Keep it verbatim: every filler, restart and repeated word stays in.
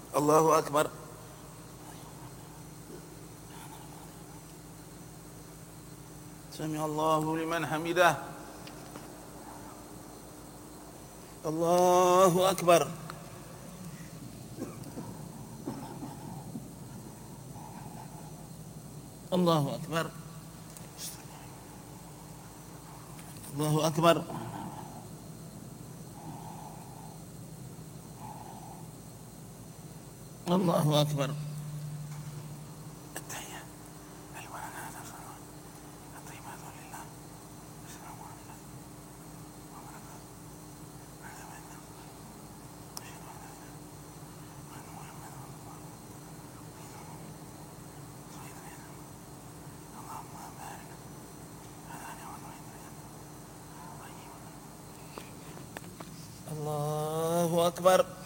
الله أكبر. سمع الله لمن حمده. الله أكبر. الله أكبر. الله أكبر. الله أكبر. التحية الولد الطيبات لله. السلام عليكم وبركاته. الله أكبر.